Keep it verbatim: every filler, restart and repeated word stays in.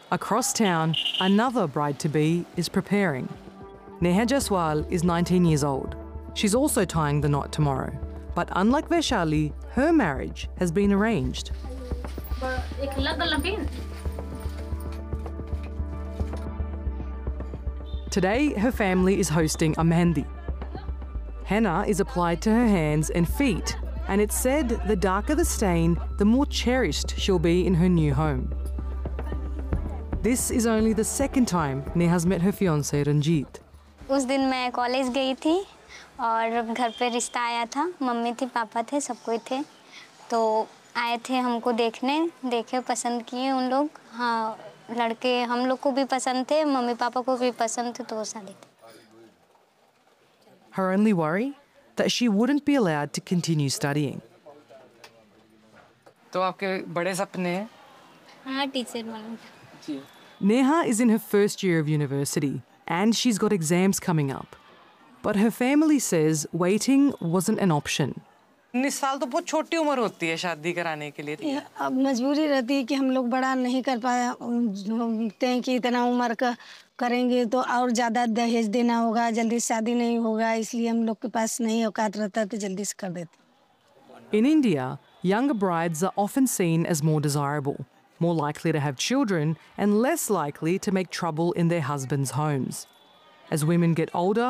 Across town, another bride-to-be is preparing. Neha Jaswal is nineteen years old. She's also tying the knot tomorrow. But unlike Vaishali, her marriage has been arranged. Today, her family is hosting a mehendi. Henna is applied to her hands and feet, and it's said the darker the stain, the more cherished she'll be in her new home. This is only the second time Neha's met her fiancé Ranjit. उस दिन मैं college गई थी और घर पे रिश्ता आया था, मम्मी थी, पापा थे, सब कोई थे, तो आए थे हमको देखने, देखे, पसंद किए उन लोग, हाँ, लड़के हम लोग को भी पसंद थे, मम्मी पापा को भी पसंद थे, तो वो शादी थी. Her only worry? That she wouldn't be allowed to continue studying. तो आपके बड़े सपने हैं? हाँ, टीचर बनूँ. Neha is in her first year of university and she's got exams coming up. But her family says waiting wasn't an option. उन्नीस साल तो बहुत छोटी उम्र होती है शादी कराने के लिए. अब मजबूरी रहती है कि हम लोग बड़ा नहीं कर पाए, देखते हैं कि इतना उम्र का करेंगे तो और ज़्यादा दहेज देना होगा, जल्दी शादी नहीं होगा, इसलिए हम लोग के पास नहीं औकात रहता तो जल्दी से कर देते. In India, younger brides are often seen as more desirable, more likely to have children and less likely to make trouble in their husbands' homes. As women get older,